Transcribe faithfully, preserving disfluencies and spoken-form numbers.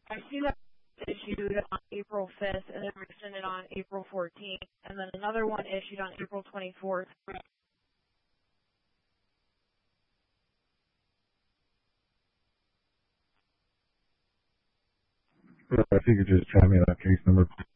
I see that issued on April fifth and then rescinded on April fourteenth, and then another one issued on April twenty-fourth. If you could just tell me that case number, please.